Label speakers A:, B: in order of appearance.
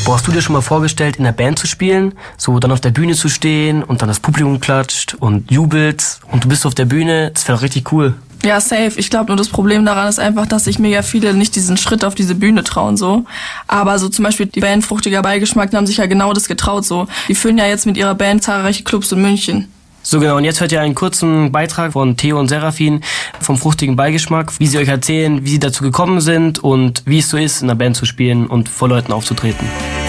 A: Boah, hast du dir schon mal vorgestellt, in der Band zu spielen? So dann auf der Bühne zu stehen und dann das Publikum klatscht und jubelt und du bist auf der Bühne, das wäre doch richtig cool.
B: Ja, safe. Ich glaube, nur das Problem daran ist einfach, dass sich mega viele nicht diesen Schritt auf diese Bühne trauen, so. Aber so zum Beispiel die Band Fruchtiger Beigeschmack, die haben sich ja genau das getraut, so. Die füllen ja jetzt mit ihrer Band zahlreiche Clubs in München.
A: So genau, und jetzt hört ihr einen kurzen Beitrag von Theo und Serafin vom Fruchtigen Beigeschmack, wie sie euch erzählen, wie sie dazu gekommen sind und wie es so ist, in einer Band zu spielen und vor Leuten aufzutreten.